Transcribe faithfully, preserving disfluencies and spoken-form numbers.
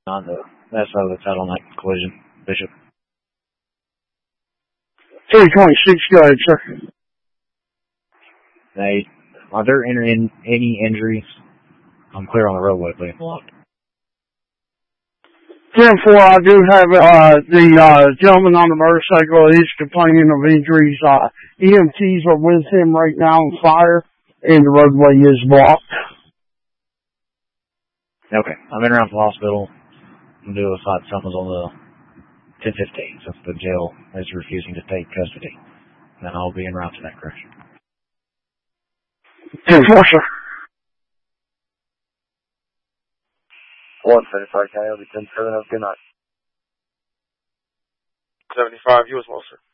on the that's how that's out on that collision, Bishop. three twenty-six, go ahead, sir. They, are there any, any injuries? I'm clear on the roadway, please. ten four, I do have uh, the uh, gentleman on the motorcycle is complaining of injuries. Uh, E M Ts are with him right now on fire, and the roadway is blocked. Okay, I've been around for the hospital. I'm doing a side summons on the ten fifteen, since the jail is refusing to take custody. And I'll be en route to that crash. ten four, sir. one seventy-five, County, I'll be ten seven, have a good night. seventy-five, U S well, sir.